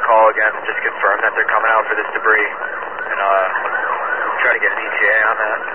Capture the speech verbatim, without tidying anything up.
call again and just confirm that they're coming out for this debris, and uh, try to get an E T A on that.